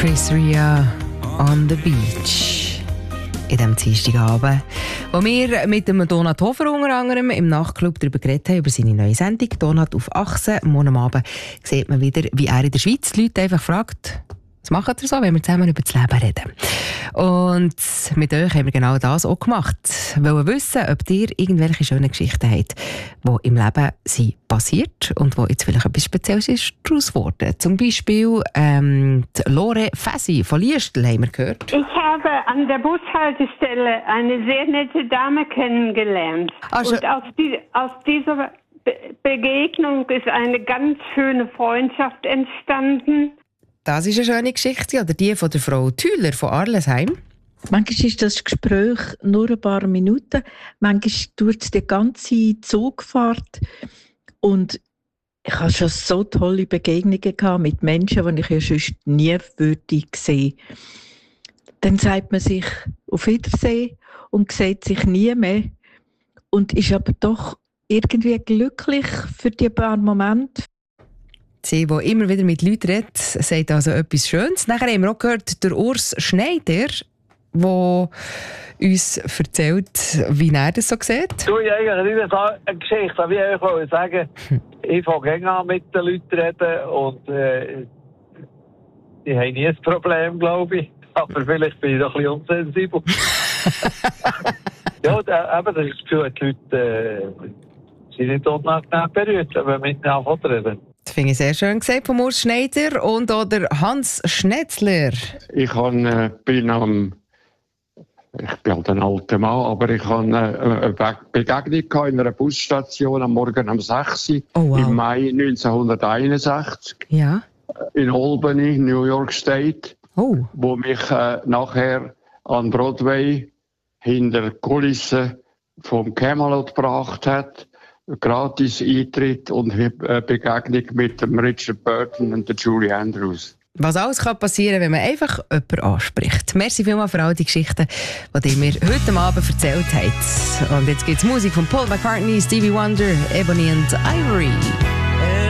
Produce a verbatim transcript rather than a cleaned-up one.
Chris Rea on the Beach. In diesem Dienstagabend, wo wir mit dem Donat Hofer unter anderem im Nachtclub darüber geredet haben, über seine neue Sendung «Donat auf Achse». Morgen am Abend sieht man wieder, wie er in der Schweiz die Leute einfach fragt, was macht ihr so, wenn wir zusammen über das Leben reden. Und mit euch haben wir genau das auch gemacht. Wir wollen wissen, ob ihr irgendwelche schönen Geschichten habt, die im Leben sind passiert und wo jetzt vielleicht etwas Spezielles ist daraus geworden. Zum Beispiel ähm, die Lore Fäsi von Liestl haben wir gehört. Ich habe an der Bushaltestelle eine sehr nette Dame kennengelernt. Ah, und aus, die, aus dieser Be- Begegnung ist eine ganz schöne Freundschaft entstanden. Das ist eine schöne Geschichte, oder die von der Frau Thüler von Arlesheim. Manchmal ist das Gespräch nur ein paar Minuten, manchmal dauert es die ganze Zugfahrt. Und ich hatte schon so tolle Begegnungen gehabt mit Menschen, die ich ja sonst nie würde sehen. Dann sagt man sich auf Wiedersehen und sieht sich nie mehr und ist aber doch irgendwie glücklich für die paar Momente. Sie, die immer wieder mit Leuten redet, sagt also etwas Schönes. Nachher haben wir auch gehört, der Urs Schneider, der uns erzählt, wie er das so sieht. Du, ich eigentlich nicht eine Geschichte, aber ich wollte sagen, ich fange gerne an mit den Leuten reden und äh, die haben nie ein Problem, glaube ich. Aber vielleicht bin ich doch ein bisschen unsensibel. Ja, da, eben, das ist das Gefühl, die Leute äh, sind nicht unangenehm berührt, wenn wir miteinander reden. Das finde ich sehr schön gesagt von Urs Schneider und auch der Hans Schnetzler. Ich han, äh, bin am, ich bin halt ein alter Mann, aber ich hatte eine Begegnung in einer Busstation am Morgen um sechs Uhr Oh, wow. im Mai neunzehnhunderteinundsechzig Ja. in Albany, New York State, Oh. wo mich äh, nachher an Broadway hinter der Kulisse vom Camelot gebracht hat. Gratis Eintritt und äh, Begegnung mit dem Richard Burton und der Julie Andrews. Was alles kann passieren, wenn man einfach jemanden anspricht. Merci vielmals für all die Geschichten, die ihr mir heute Abend erzählt habt. Und jetzt gibt es Musik von Paul McCartney, Stevie Wonder, Ebony and Ivory.